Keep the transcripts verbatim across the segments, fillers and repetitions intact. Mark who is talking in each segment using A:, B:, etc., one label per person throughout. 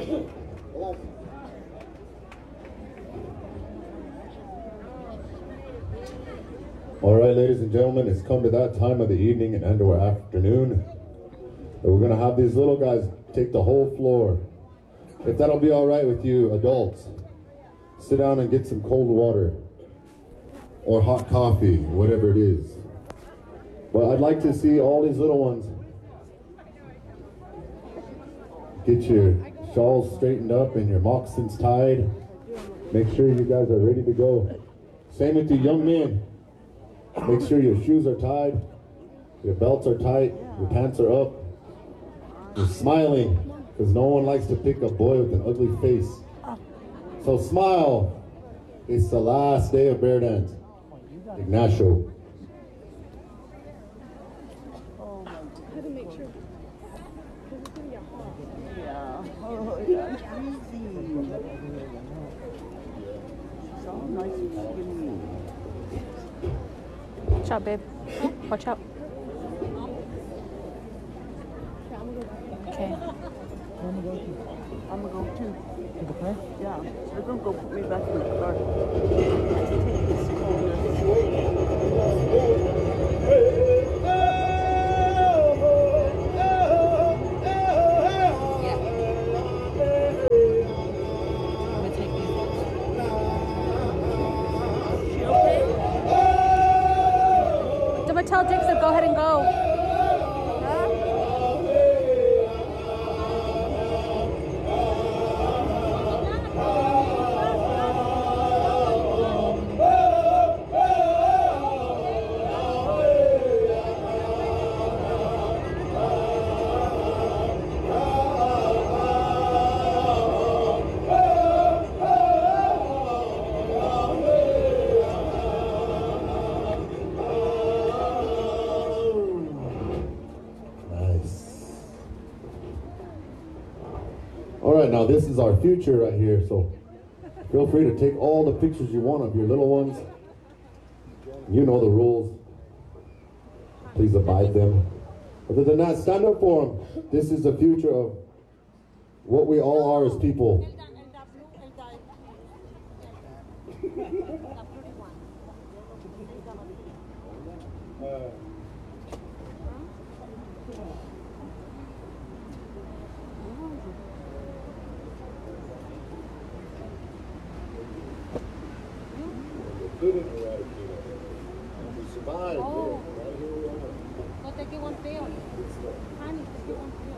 A: All right, ladies and gentlemen, it's come to that time of the evening and into our afternoon that we're going to have these little guys take the whole floor. If that'll be all right with you adults, sit down and get some cold water or hot coffee, whatever it is. But I'd like to see all these little ones get your shawls straightened up and your moccasins tied. Make sure you guys are ready to go. Same with you young men. Make sure your shoes are tied, your belts are tight, your pants are up. You're smiling, because no one likes to pick a boy with an ugly face. So smile. It's the last day of Bear Dance. Ignacio.
B: Watch out, babe. Watch out. Okay.
C: I'm gonna go too. To the car? Yeah. They're gonna go put me back in the car.
B: Tell Dixon, go ahead and go.
A: Now this is our future right here, so feel free to take all the pictures you want of your little ones. You know the rules. Please abide them. Other than that, stand up for them. This is the future of what we all are as people. Good in the right here. And we survived.
D: Oh. Right here we are. No te quedo feo. Honey, te quedo feo.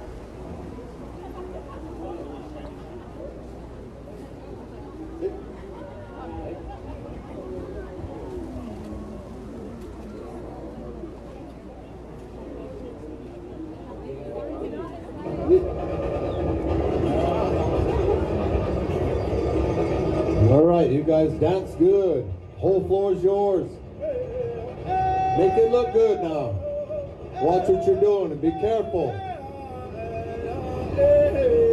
A: All right, you guys dance good. Whole floor is yours. Make it look good now. Watch what you're doing and be careful.